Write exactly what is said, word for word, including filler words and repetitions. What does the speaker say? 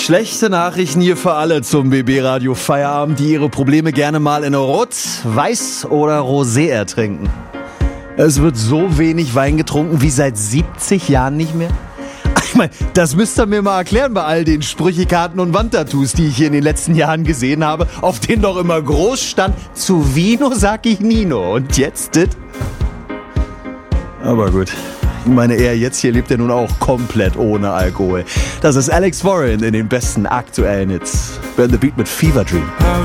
Schlechte Nachrichten hier für alle zum B B-Radio Feierabend, die ihre Probleme gerne mal in Rot, Weiß oder Rosé ertrinken. Es wird so wenig Wein getrunken wie seit siebzig Jahren nicht mehr. Ich meine, das müsst ihr mir mal erklären bei all den Sprüchekarten und Wandtattoos, die ich hier in den letzten Jahren gesehen habe, auf denen doch immer groß stand, zu Vino sag ich Nino. Und jetzt dit? Aber gut. Ich meine, er jetzt hier lebt ja nun auch komplett ohne Alkohol. Das ist Alex Warren in den besten aktuellen Hits. Burn the Beat mit Fever Dream. How